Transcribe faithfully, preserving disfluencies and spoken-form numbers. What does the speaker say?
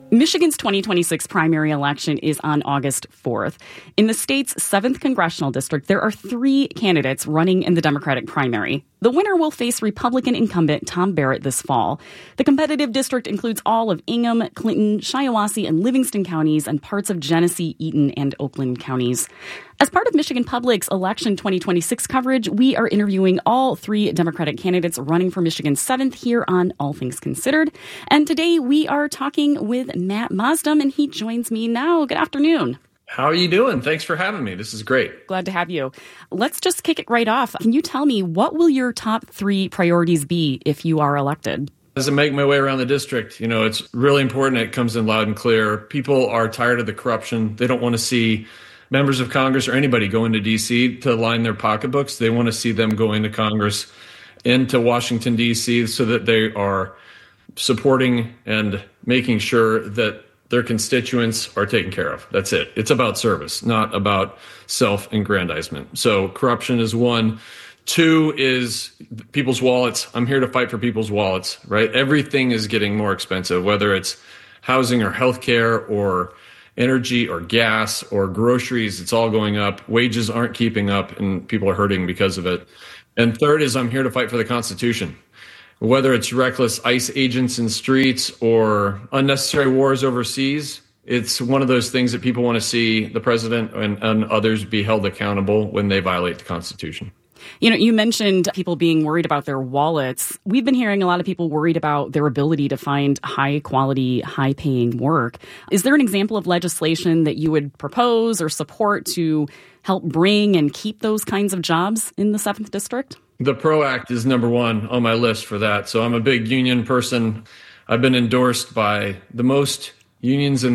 Michigan's twenty twenty-six primary election is on August fourth. In the state's seventh congressional district, there are three candidates running in the Democratic primary. The winner will face Republican incumbent Tom Barrett this fall. The competitive district includes all of Ingham, Clinton, Shiawassee, and Livingston counties and parts of Genesee, Eaton, and Oakland counties. As part of Michigan Public's election twenty twenty-six coverage, we are interviewing all three Democratic candidates running for Michigan's seventh here on All Things Considered. And today we are talking with Matt Mosdem, and he joins me now. Good afternoon. How are you doing? Thanks for having me. This is great. Glad to have you. Let's just kick it right off. Can you tell me, what will your top three priorities be if you are elected? As I make my way around the district, you know, it's really important. It comes in loud and clear. People are tired of the corruption. They don't want to see members of Congress or anybody go into D C to line their pocketbooks. They want to see them going to Congress, into Washington, D C, so that they are supporting and making sure that their constituents are taken care of. That's it. It's about service, not about self-aggrandizement. So corruption is one. Two is people's wallets. I'm here to fight for people's wallets, right? Everything is getting more expensive, whether it's housing or healthcare or energy or gas or groceries. It's all going up. Wages aren't keeping up and people are hurting because of it. And third is I'm here to fight for the Constitution. Whether it's reckless ICE agents in streets or unnecessary wars overseas, it's one of those things that people want to see the president and, and others be held accountable when they violate the Constitution. You know, you mentioned people being worried about their wallets. We've been hearing a lot of people worried about their ability to find high quality, high paying work. Is there an example of legislation that you would propose or support to help bring and keep those kinds of jobs in the seventh District? The PRO Act is number one on my list for that. So I'm a big union person. I've been endorsed by the most unions in